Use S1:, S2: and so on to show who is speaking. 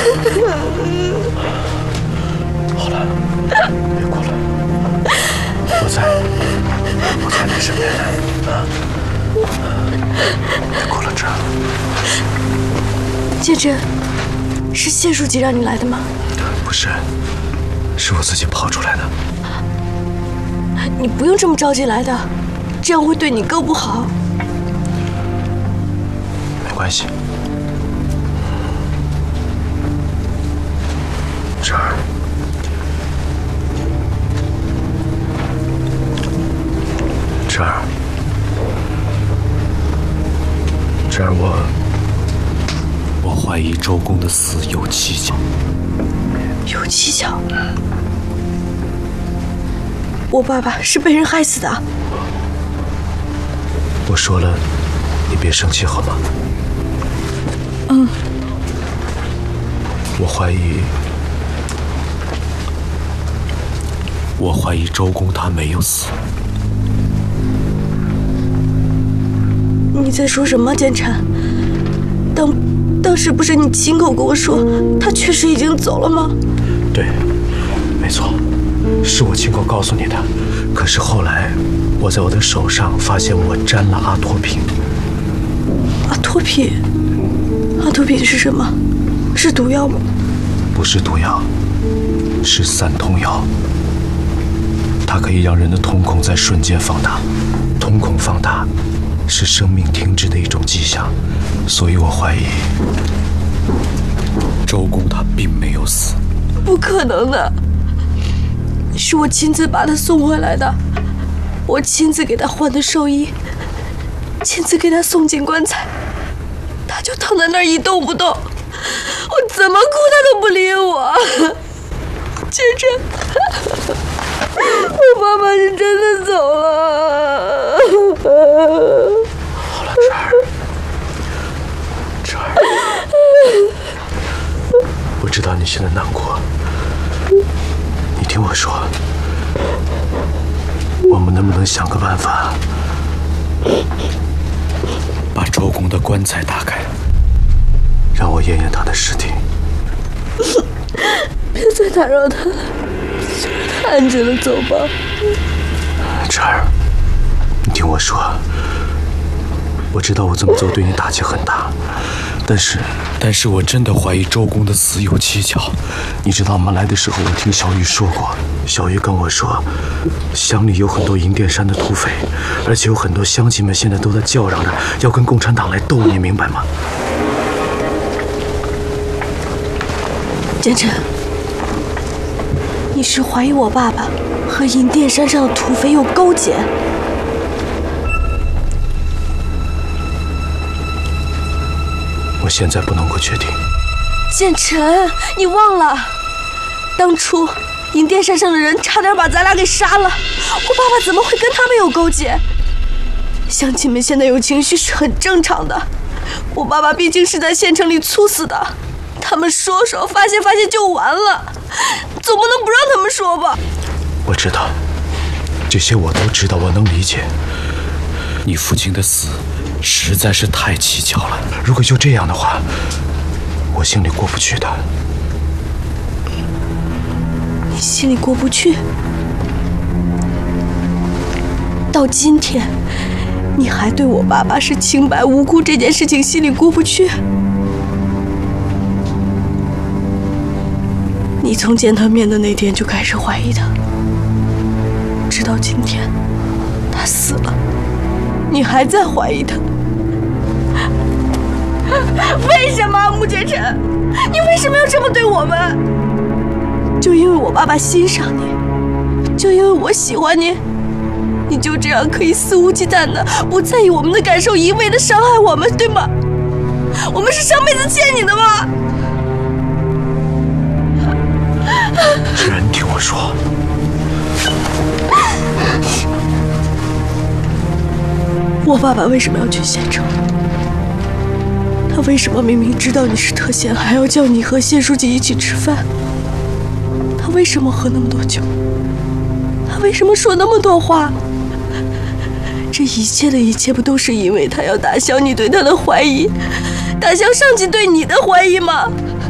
S1: 好了，别哭了，我在你身边呢啊！别哭了，这。
S2: 建真，是谢书记让你来的吗？
S1: 不是，是我自己跑出来的。
S2: 你不用这么着急来的，这样会对你更不好。
S1: 没关系。这儿，我怀疑周公的死有蹊跷。
S2: 有蹊跷？我爸爸是被人害死的。
S1: 我说了，你别生气好吗？
S2: 嗯。
S1: 我怀疑周公他没有死。
S2: 你在说什么，建成？当时不是你亲口跟我说他确实已经走了吗？
S1: 对，没错，是我亲口告诉你的。可是后来，我在我的手上发现我沾了阿托品。
S2: 阿托品？阿托品是什么？是毒药吗？
S1: 不是毒药，是散瞳药。它可以让人的瞳孔在瞬间放大，瞳孔放大是生命停滞的一种迹象，所以我怀疑周公他并没有死。
S2: 不可能的，是我亲自把他送回来的，我亲自给他换的寿衣，亲自给他送进棺材，他就躺在那儿一动不动，我怎么哭他都不理我。建成，我爸爸是真的走了。
S1: 好了，这儿，我知道你现在难过，你听我说，我们能不能想个办法，把周公的棺材打开，让我验验他的尸体。
S2: 别再打扰他了，太安静了，走吧。
S1: 晨儿，你听我说，我知道我这么做对你打击很大，但是我真的怀疑周公的死有蹊跷。你知道吗？来的时候我听小玉说过，小玉跟我说，乡里有很多银殿山的土匪，而且有很多乡亲们现在都在叫嚷着要跟共产党来斗，你明白吗？
S2: 建成，你是怀疑我爸爸和银殿山上的土匪有勾结？
S1: 我现在不能够确定。
S2: 建成，你忘了，当初银殿山上的人差点把咱俩给杀了，我爸爸怎么会跟他们有勾结？乡亲们现在有情绪是很正常的，我爸爸毕竟是在县城里猝死的，他们说发泄就完了，总不能不让他们说吧？
S1: 我知道，这些我都知道，我能理解。你父亲的死实在是太蹊跷了，如果就这样的话，我心里过不去的。
S2: 你心里过不去？到今天，你还对我爸爸是清白无辜这件事情心里过不去？你从见他面的那天就开始怀疑他，直到今天他死了，你还在怀疑他。为什么，穆建成？你为什么要这么对我们？就因为我爸爸欣赏你，就因为我喜欢你，你就这样可以肆无忌惮的不在意我们的感受，一味的伤害我们，对吗？我们是上辈子欠你的吗？
S1: 既然你听我说，
S2: 我爸爸为什么要去县城？他为什么明明知道你是特贤，还要叫你和谢书记一起吃饭？他为什么喝那么多酒？他为什么说那么多话？这一切的一切，不都是因为他要打消你对他的怀疑，打消上级对你的怀疑吗？